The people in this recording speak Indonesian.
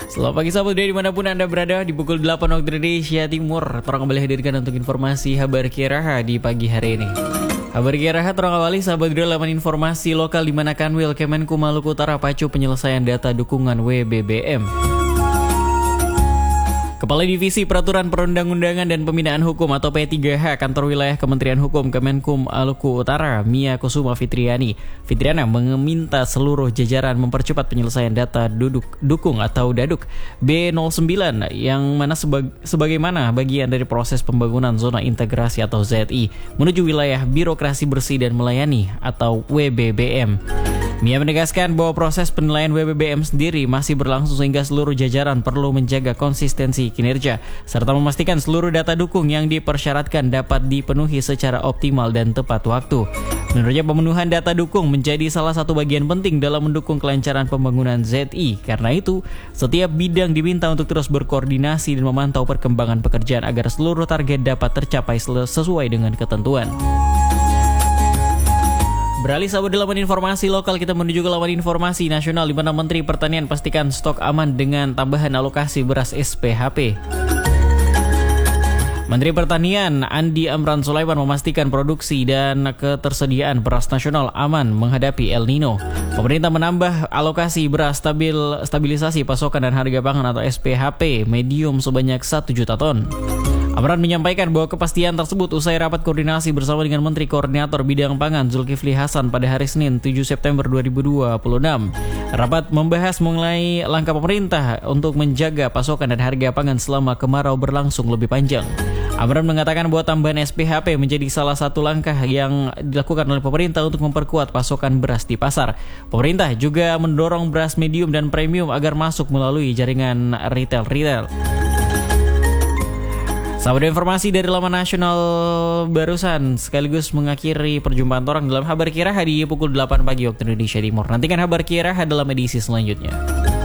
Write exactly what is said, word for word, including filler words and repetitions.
Selamat pagi sahabat Dea dimanapun Anda berada. Di pukul delapan waktu Indonesia Timur, Torang kembali hadirkan untuk informasi Habar Kiaraha di pagi hari ini. Habar Kiaraha Torang awali sahabat Dea laman informasi lokal di mana Kanwil Kemenku Maluku Utara pacu penyelesaian data dukungan W B B M. Kepala Divisi Peraturan Perundang-undangan dan Pembinaan Hukum atau P tiga H Kantor Wilayah Kementerian Hukum Kemenkum Maluku Utara, Mia Kusuma Fitriani. Fitriana meminta seluruh jajaran mempercepat penyelesaian data duduk dukung atau daduk B nol sembilan yang mana sebag, sebagaimana bagian dari proses pembangunan zona integrasi atau Z I menuju wilayah birokrasi bersih dan melayani atau W B B M. Mia menegaskan bahwa proses penilaian W B B M sendiri masih berlangsung sehingga seluruh jajaran perlu menjaga konsistensi kinerja serta memastikan seluruh data dukung yang dipersyaratkan dapat dipenuhi secara optimal dan tepat waktu. Menurutnya pemenuhan data dukung menjadi salah satu bagian penting dalam mendukung kelancaran pembangunan Z I. Karena itu, setiap bidang diminta untuk terus berkoordinasi dan memantau perkembangan pekerjaan agar seluruh target dapat tercapai sesuai dengan ketentuan. Beralih sahabat laman informasi lokal, kita menuju ke laman informasi nasional di mana Menteri Pertanian pastikan stok aman dengan tambahan alokasi beras S P H P. Menteri Pertanian Andi Amran Sulaiman memastikan produksi dan ketersediaan beras nasional aman menghadapi El Nino. Pemerintah menambah alokasi beras stabil stabilisasi pasokan dan harga pangan atau S P H P medium sebanyak satu juta ton. Amran menyampaikan bahwa kepastian tersebut usai rapat koordinasi bersama dengan Menteri Koordinator Bidang Pangan Zulkifli Hasan pada hari Senin tujuh September dua ribu dua puluh enam. Rapat membahas mengenai langkah pemerintah untuk menjaga pasokan dan harga pangan selama kemarau berlangsung lebih panjang. Amran mengatakan bahwa tambahan S P H P menjadi salah satu langkah yang dilakukan oleh pemerintah untuk memperkuat pasokan beras di pasar. Pemerintah juga mendorong beras medium dan premium agar masuk melalui jaringan retail-retail. Sahabat informasi dari laman nasional barusan sekaligus mengakhiri perjumpaan orang dalam Habar Kiaraha di pukul delapan pagi waktu Indonesia Timur. Nantikan Habar Kiaraha dalam edisi selanjutnya.